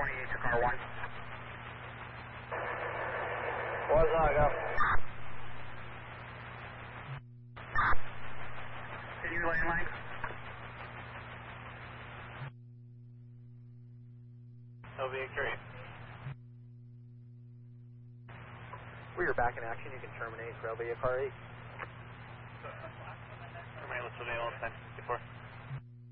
28 to car 1. What's that, go? Continue lane length. LV and carry. We are back in action. You can terminate for LVA car 8. Terminate, let's do the all 10, before.